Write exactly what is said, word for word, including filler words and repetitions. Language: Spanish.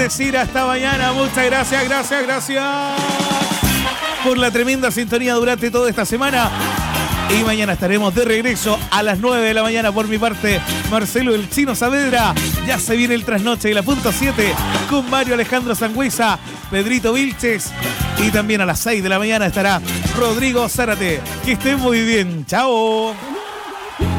decir hasta mañana. Muchas gracias, gracias, gracias por la tremenda sintonía durante toda esta semana. Y mañana estaremos de regreso a las nueve de la mañana. Por mi parte, Marcelo el Chino Saavedra. Ya se viene el trasnoche y la punto siete con Mario Alejandro Sangüesa, Pedrito Vilches. Y también a las seis de la mañana estará Rodrigo Zárate. Que estén muy bien. Chao.